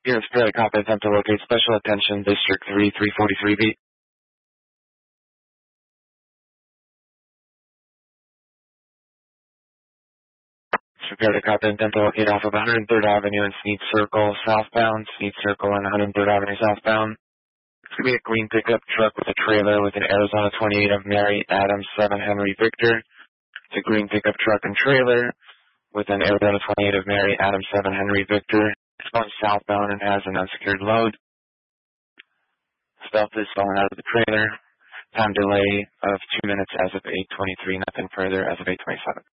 Here is Fairly Cop attempt to locate Special Attention District 3, 343B. Fairly Cop attempt to locate off of 103rd Avenue and Sneed Circle southbound, Sneed Circle and 103rd Avenue southbound. It's going to be a green pickup truck with a trailer with an Arizona 28 of Mary Adams 7 Henry Victor. It's a green pickup truck and trailer with an Arizona 28 of Mary Adams 7 Henry Victor. It's going southbound and has an unsecured load. Stealth is falling out of the trailer. Time delay of 2 minutes as of 8:23, nothing further as of 8:27.